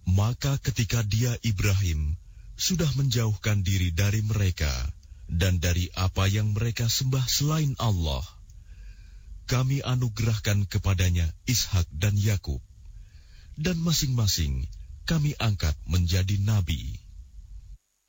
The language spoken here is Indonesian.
Maka ketika dia Ibrahim sudah menjauhkan diri dari mereka dan dari apa yang mereka sembah selain Allah, kami anugerahkan kepadanya Ishak dan Yakub, dan masing-masing kami angkat menjadi nabi.